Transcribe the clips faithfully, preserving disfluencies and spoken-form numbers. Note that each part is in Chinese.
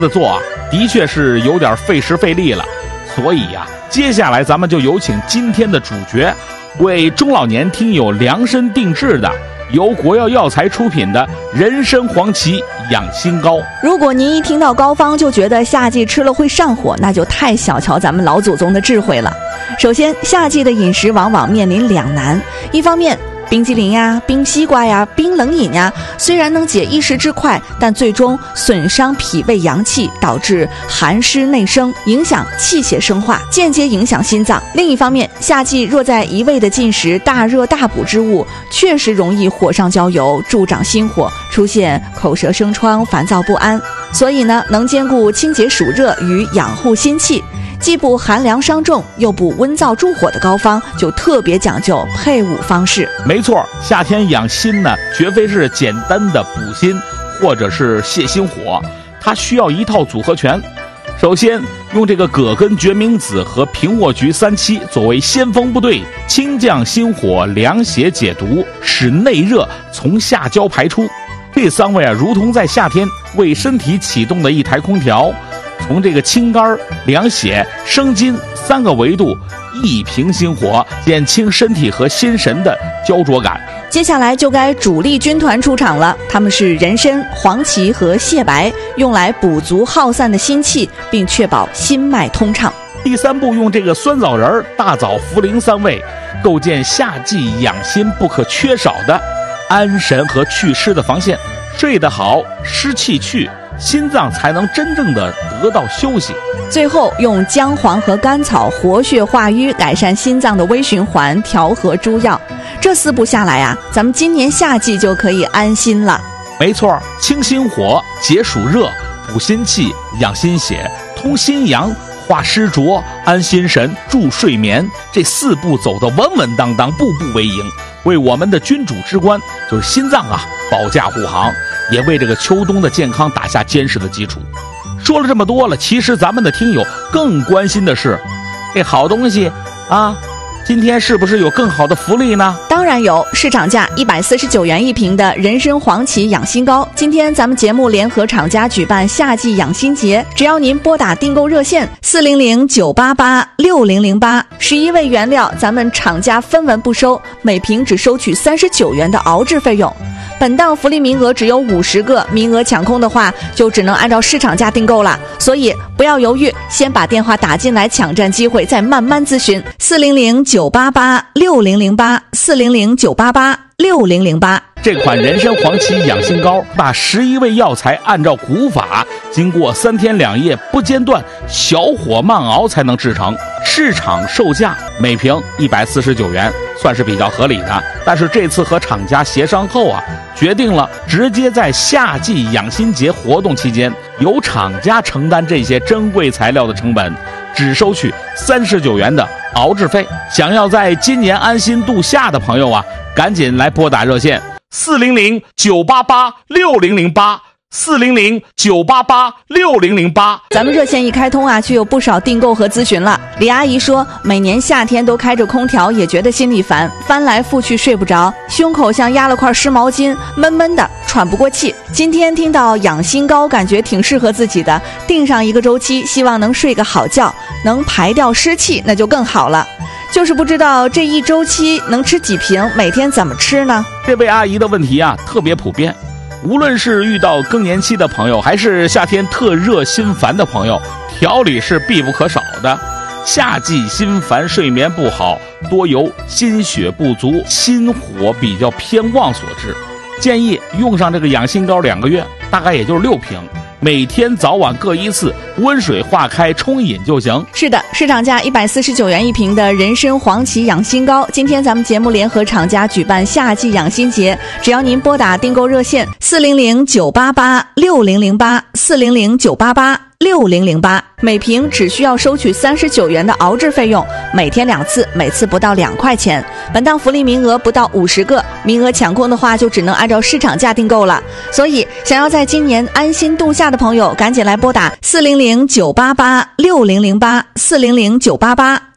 的做啊，的确是有点费时费力了。所以呀、啊，接下来咱们就有请今天的主角，为中老年听友量身定制的，由国药药材出品的人参黄芪养心膏。 如果您一听到膏方就觉得夏季吃了会上火，那就太小瞧咱们老祖宗的智慧了。首先，夏季的饮食往往面临两难，一方面冰激凌呀、冰西瓜呀、冰冷饮呀，虽然能解一时之快，但最终损伤脾胃阳气，导致寒湿内生，影响气血生化，间接影响心脏。另一方面，夏季若在一味的进食大热大补之物，确实容易火上浇油，助长心火，出现口舌生疮、烦躁不安。所以呢，能兼顾清洁暑热与养护心气，既不寒凉伤重又不温燥助火的膏方，就特别讲究配伍方式。 没错，夏天养心呢，绝非是简单的补心或者是泻心火，它需要一套组合拳。首先用这个葛根决明子和平沃菊三七作为先锋部队，清降心火，凉血解毒，使内热从下焦排出。这三位啊，如同在夏天为身体启动的一台空调，从这个清肝、凉血、生津三个维度一平心火，减轻身体和心神的焦灼感。 接下来就该主力军团出场了，他们是人参、黄芪和蟹白，用来补足耗散的心气，并确保心脉通畅。 第三步，用这个酸枣仁、大枣、茯苓三味，构建夏季养心不可缺少的安神和祛湿的防线。睡得好，湿气去，心脏才能真正的得到休息。 最后用姜黄和甘草活血化瘀，改善心脏的微循环，调和诸药。这四步下来啊，咱们今年夏季就可以安心了。 没错，清心火，解暑热，补心气，养心血，通心阳，化湿浊，安心神，助睡眠。这四步走得稳稳当当，步步为营，为我们的君主之官就是心脏啊保驾护航，也为这个秋冬的健康打下坚实的基础。说了这么多了，其实咱们的听友更关心的是，这好东西啊，今天是不是有更好的福利呢？ 当然有，市场价一百四十九元一瓶的人参黄芪养心膏，今天咱们节目联合厂家举办夏季养心节，只要您拨打订购热线四零零九八八六零零八，十一味原料咱们厂家分文不收，每瓶只收取三十九元的熬制费用。本档福利名额只有五十个，名额抢空的话就只能按照市场价订购了，所以不要犹豫，先把电话打进来抢占机会，再慢慢咨询四零零九八八六零零八 四零零九八八六零零八。 这款人参黄芪养心膏把十一味药材按照古法，经过三天两夜不间断小火慢熬才能制成，市场售价每瓶一百四十九元，算是比较合理的。但是这次和厂家协商后啊，决定了直接在夏季养心节活动期间，由厂家承担这些珍贵材料的成本，只收取三十九元的熬制费。想要在今年安心度夏的朋友啊，赶紧来拨打热线四零零九八八六零零八。四零零九八八六零零八， 咱们热线一开通啊，就有不少订购和咨询了。李阿姨说，每年夏天都开着空调，也觉得心里烦，翻来覆去睡不着，胸口像压了块湿毛巾，闷闷的，喘不过气。今天听到养心膏，感觉挺适合自己的，定上一个周期，希望能睡个好觉，能排掉湿气，那就更好了。就是不知道这一周期能吃几瓶，每天怎么吃呢？ 这位阿姨的问题啊，特别普遍。无论是遇到更年期的朋友，还是夏天特热心烦的朋友，调理是必不可少的。夏季心烦睡眠不好，多由心血不足，心火比较偏旺所致。建议用上这个养心膏两个月，大概也就是六瓶，每天早晚各一次，温水化开冲饮就行。 是的，市场价一百四十九元一瓶的人参黄芪养心膏，今天咱们节目联合厂家举办夏季养心节，只要您拨打订购热线四零零九八八六零零八 四零零九八八六零零八，每瓶只需要收取三十九元的熬制费用，每天两次，每次不到两块钱。本档福利名额不到五十个，名额抢空的话就只能按照市场价订购了。所以想要在今年安心度夏的朋友，赶紧来拨打四零零九八八六零零八 四零零九八八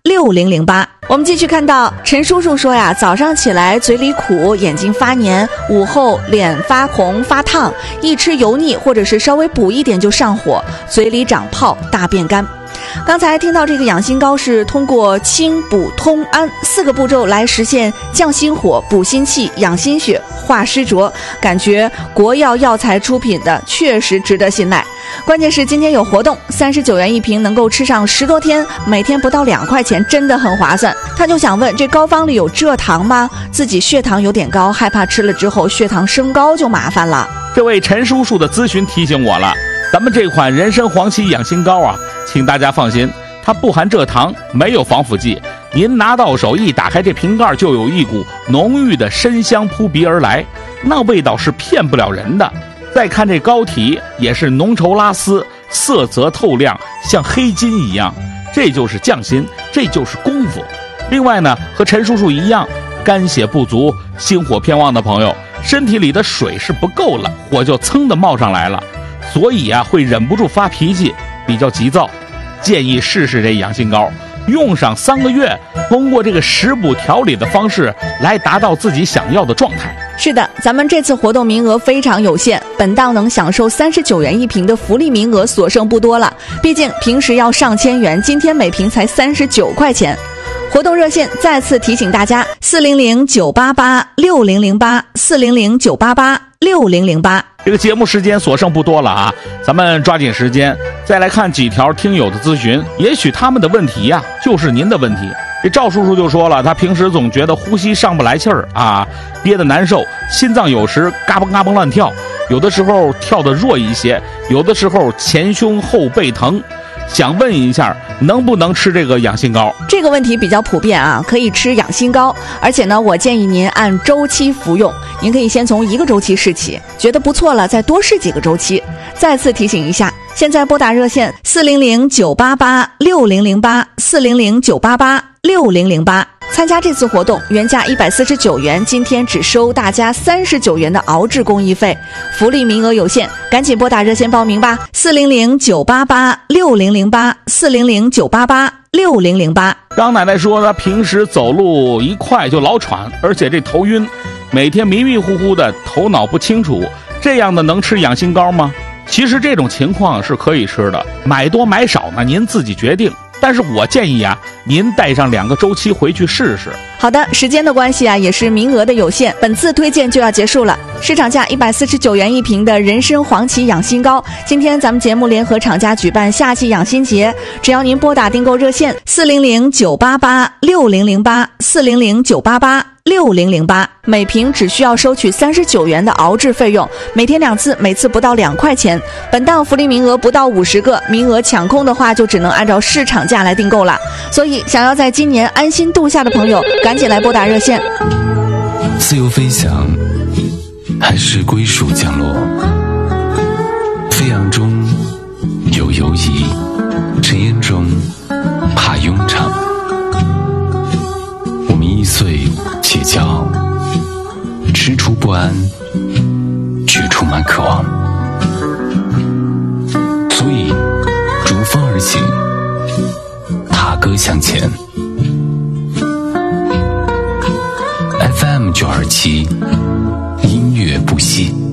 六零零八。我们继续看到陈叔叔说呀，早上起来嘴里苦，眼睛发黏，午后脸发红发烫，一吃油腻或者是稍微补一点就上火，嘴里长泡，大便干。刚才听到这个养心膏是通过清补通安四个步骤来实现降心火、补心气、养心血、化湿浊，感觉国药药材出品的确实值得信赖。关键是今天有活动，三十九元一瓶，能够吃上十多天，每天不到两块钱，真的很划算。他就想问，这膏方里有蔗糖吗？自己血糖有点高，害怕吃了之后血糖升高就麻烦了。 这位陈叔叔的咨询提醒我了，咱们这款人参黄芪养心膏啊，请大家放心，它不含蔗糖，没有防腐剂。您拿到手一打开这瓶盖，就有一股浓郁的参香扑鼻而来，那味道是骗不了人的。再看这膏体，也是浓稠拉丝，色泽透亮，像黑金一样，这就是匠心，这就是功夫。另外呢，和陈叔叔一样，肝血不足、心火偏旺的朋友，身体里的水是不够了，火就噌的冒上来了，所以啊会忍不住发脾气，比较急躁。建议试试这养心膏，用上三个月，通过这个食补调理的方式来达到自己想要的状态。 是的，咱们这次活动名额非常有限，本档能享受三十九元一瓶的福利名额所剩不多了，毕竟平时要上千元，今天每瓶才三十九块钱。活动热线再次提醒大家：四零零九八八六零零八，四零零九八八六零零八。 这个节目时间所剩不多了啊，咱们抓紧时间再来看几条听友的咨询，也许他们的问题呀、啊，就是您的问题。这赵叔叔就说了，他平时总觉得呼吸上不来气儿啊，憋得难受，心脏有时嘎嘣嘎嘣乱跳，有的时候跳得弱一些，有的时候前胸后背疼。想问一下，能不能吃这个养心膏？ 这个问题比较普遍啊，可以吃养心膏，而且呢，我建议您按周期服用。您可以先从一个周期试起，觉得不错了，再多试几个周期。再次提醒一下，现在拨打热线四零零九八八六零零八，四零零九八八六零零八。参加这次活动，原价一百四十九元，今天只收大家三十九元的熬制工艺费，福利名额有限，赶紧拨打热线报名吧，四零零九八八六零零八，四零零九八八六零零八。 张奶奶说，她平时走路一快就老喘，而且这头晕，每天迷迷糊糊的，头脑不清楚，这样的能吃养心膏吗？其实这种情况是可以吃的，买多买少呢，您自己决定。但是我建议啊，您带上两个周期回去试试。 好的，时间的关系啊，也是名额的有限，本次推荐就要结束了。市场价一百四十九元一瓶的人参黄芪养心膏，今天咱们节目联合厂家举办夏季养心节，只要您拨打订购热线四零零九八八六零零八，四零零九八八六零零八，每瓶只需要收取三十九元的熬制费用，每天两次，每次不到两块钱。本档福利名额不到五十个，名额抢空的话就只能按照市场价来订购了。所以想要在今年安心度夏的朋友，赶紧来拨打热线。 自由飞翔还是归属降落，飞扬中有犹疑，尘烟中怕庸常。我们易碎且骄傲，踟蹰不安，却充满渴望。所以逐风而行，踏歌向前。F M 九二七，音乐不息。